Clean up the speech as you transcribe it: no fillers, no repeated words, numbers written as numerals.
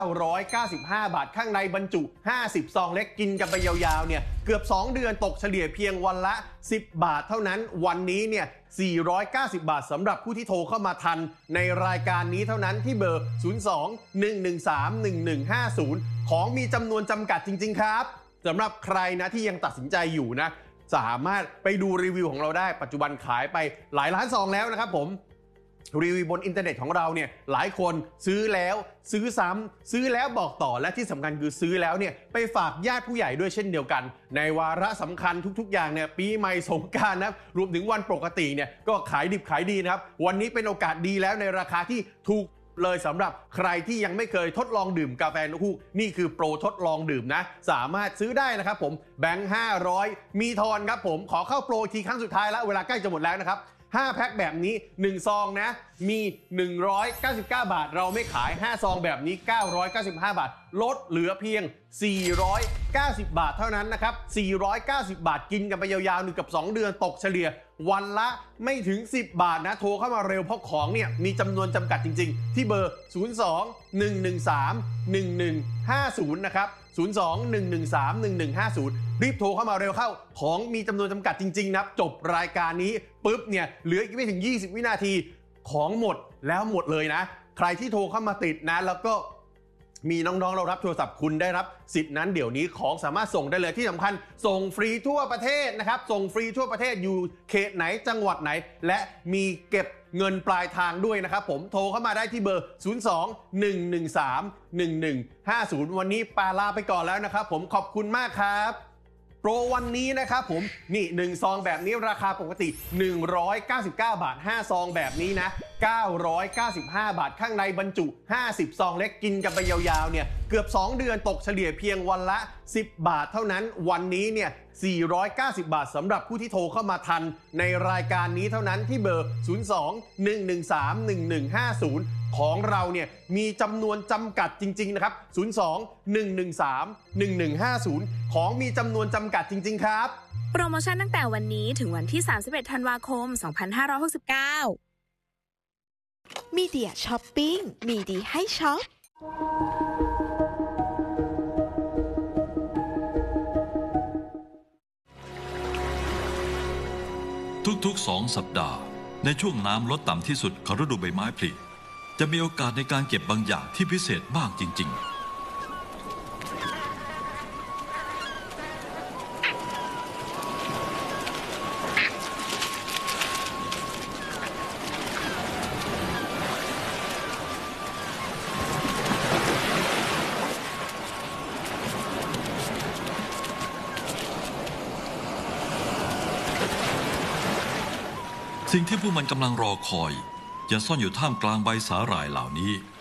995 บาทข้างในบรรจุ50ซองเล็กกินกันไปยาวๆเนี่ยเกือบ2เดือนตกเฉลี่ยเพียงวันละ10 บาทเท่านั้นวันนี้เนี่ย490 บาทสำหรับผู้ที่โทรเข้ามาทันในรายการนี้เท่านั้นที่เบอร์ 02-113-1150 ของมีจำนวนจำกัดจริงๆครับสำหรับใครนะที่ยังตัดสินใจอยู่นะสามารถไปดูรีวิวของเราได้ปัจจุบันขายไปหลายล้านซองแล้วนะครับผมรีวิวบนอินเทอร์เน็ตของเราเนี่ยหลายคนซื้อแล้วซื้อซ้ำซื้อแล้วบอกต่อและที่สำคัญคือซื้อแล้วเนี่ยไปฝากญาติผู้ใหญ่ด้วยเช่นเดียวกันในวาระสำคัญทุกๆอย่างเนี่ยปีใหม่สงกรานต์นะรวมถึงวันปกติเนี่ยก็ขายดิบขายดีนะครับวันนี้เป็นโอกาสดีแล้วในราคาที่ถูกเลยสำหรับใครที่ยังไม่เคยทดลองดื่มกาแฟนกฮูกนี่คือโปรทดลองดื่มนะสามารถซื้อได้นะครับผมแบงค์500มีทอนครับผมขอเข้าโปรทีครั้งสุดท้ายแล้วเวลาใกล้จะหมดแล้วนะครับ5แพ็คแบบนี้1ซองนะมี199 บาทเราไม่ขาย5ซองแบบนี้995 บาทลดเหลือเพียง490 บาทเท่านั้นนะครับ490 บาทกินกันไปยาวๆ1กับ2เดือนตกเฉลี่ยวันละไม่ถึง10 บาทนะโทรเข้ามาเร็วเพราะของเนี่ยมีจำนวนจำกัดจริงๆที่เบอร์ 02-113-1150 นะครับ02-113-1150 รีบโทรเข้ามาเร็วเข้าของมีจำนวนจำกัดจริงๆนะจบรายการนี้ปุ๊บเนี่ยเหลืออีกไม่ถึง20วินาทีของหมดแล้วหมดเลยนะใครที่โทรเข้ามาติดนะแล้วก็มีน้องๆเรารับโทรศัพท์คุณได้รับสิทธิ์นั้นเดี๋ยวนี้ของสามารถส่งได้เลยที่สำคัญส่งฟรีทั่วประเทศนะครับส่งฟรีทั่วประเทศอยู่เขตไหนจังหวัดไหนและมีเก็บเงินปลายทางด้วยนะครับผมโทรเข้ามาได้ที่เบอร์ 02-113-1150 วันนี้ปาลาไปก่อนแล้วนะครับผมขอบคุณมากครับโปรวันนี้นะครับผมนี่1ซองแบบนี้ราคาปกติ199 บาท5ซองแบบนี้นะ995 บาทข้างในบรรจุ50ซองเล็กกินกันไปยาวๆเนี่ยเกือบ2เดือนตกเฉลี่ยเพียงวันละ10 บาทเท่านั้นวันนี้เนี่ย490 บาทสำหรับผู้ที่โทรเข้ามาทันในรายการนี้เท่านั้นที่เบอร์ 02-113-1150 ของเราเนี่ยมีจำนวนจำกัดจริงๆนะครับ 02-113-1150 ของมีจำนวนจำกัดจริงๆครับโปรโมชั่นตั้งแต่วันนี้ถึงวันที่31ธันวาคม2569 มีเดียช้อปปิ้งมีดีให้ช็อปทุกๆ2 สัปดาห์ในช่วงน้ำลดต่ำที่สุดของฤดูใบไม้ผลิจะมีโอกาสในการเก็บบางอย่างที่พิเศษมากจริงๆสิ่งที่พวกมันกำลังรอคอยจะซ่อนอยู่ท่ามกลางใบสาหร่ายเหล่านี้